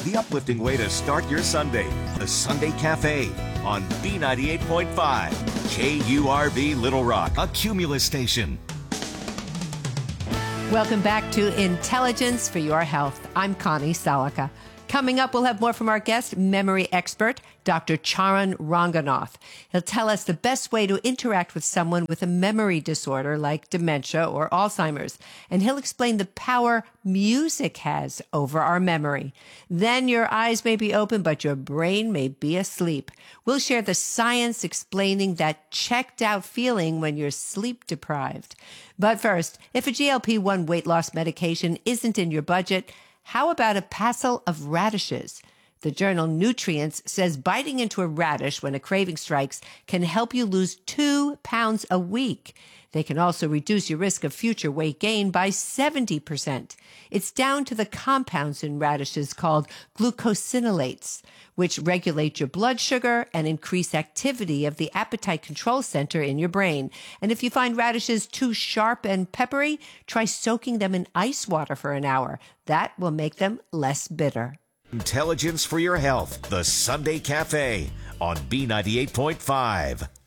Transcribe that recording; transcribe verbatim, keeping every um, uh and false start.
the uplifting way to start your Sunday. The Sunday Cafe on B ninety-eight point five, K U R V Little Rock, a Cumulus station. Welcome back to Intelligence for Your Health. I'm Connie Salika. Coming up, we'll have more from our guest, memory expert, Doctor Charan Ranganath. He'll tell us the best way to interact with someone with a memory disorder like dementia or Alzheimer's. And he'll explain the power music has over our memory. Then your eyes may be open, but your brain may be asleep. We'll share the science explaining that checked out feeling when you're sleep deprived. But first, if a G L P one weight loss medication isn't in your budget, how about a passel of radishes? The journal Nutrients says biting into a radish when a craving strikes can help you lose two pounds a week. They can also reduce your risk of future weight gain by seventy percent. It's down to the compounds in radishes called glucosinolates, which regulate your blood sugar and increase activity of the appetite control center in your brain. And if you find radishes too sharp and peppery, try soaking them in ice water for an hour. That will make them less bitter. Intelligence for your health. The Sunday Cafe on B ninety-eight point five.